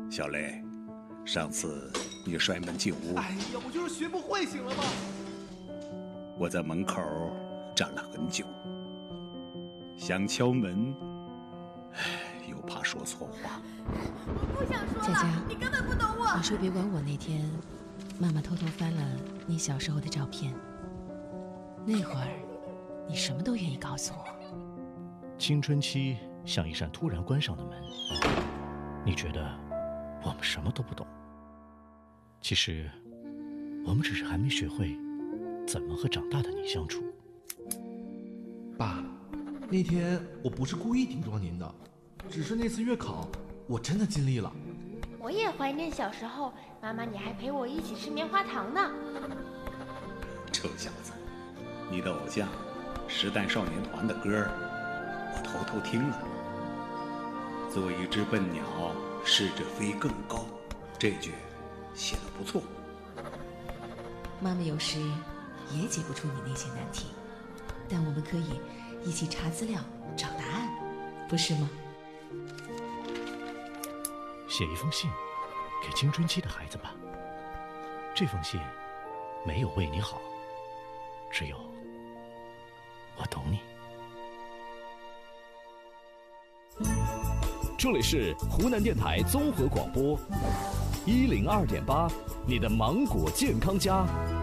小雷，上次你摔门进屋， 哎呀，我就是学不会，醒了吗？ 我在门口站了很久，想敲门，又怕说错话。 我不想说了， 佳佳， 你根本不懂我。 你说别管我那天，妈妈偷偷翻了你小时候的照片，那会儿你什么都愿意告诉我。 青春期像一扇突然关上的门，你觉得我们什么都不懂，其实我们只是还没学会怎么和长大的你相处。 爸，那天我不是故意顶撞您的，只是那次月考我真的尽力了。 我也怀念小时候，妈妈你还陪我一起吃棉花糖呢。 臭小子，你的偶像时代少年团的歌我偷偷听了。做一只笨鸟，试着飞更高，这句写得不错。 妈妈有时也解不出你那些难题，但我们可以一起查资料找答案，不是吗？ 写一封信给青春期的孩子吧，这封信没有为你好，只有我懂你。 这里是湖南电台综合广播102.8，你的芒果健康家。